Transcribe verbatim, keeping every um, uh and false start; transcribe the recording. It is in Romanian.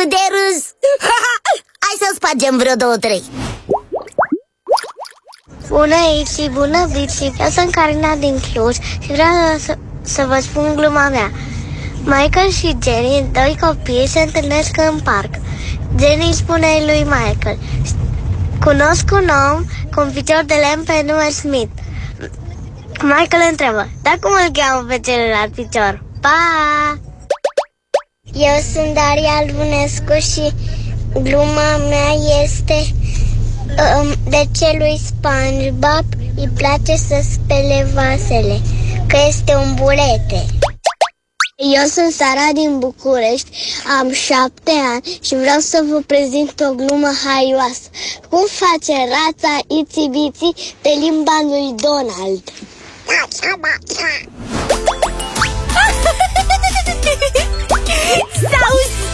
Cât de râs! Hai să spargem vreo două, trei. Bună, Ipsi, bună, Bipsi. Eu sunt Carina din Cluj și vreau să, să vă spun gluma mea. Michael și Jenny, doi copii, se întâlnesc în parc. Jenny spune lui Michael: cunosc un om cu un picior de lemn pe nume Smith. Michael întreabă: dar cum îl cheamă pe celălalt picior? Pa! Eu sunt Daria Lunescu și gluma mea este um, de ce lui SpongeBob îi place să spele vasele, că este un burete. Eu sunt Sara din București, am șapte ani și vreau să vă prezint o glumă haioasă. Cum face rața Itsy Bitsy pe limba lui Donald?